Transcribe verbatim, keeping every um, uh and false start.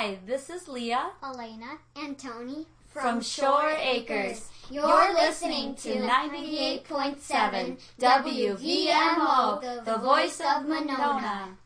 Hi, this is Leah, Elena, and Tony from Shore Acres. You're listening to ninety-eight point seven W V M O, the voice of Monona.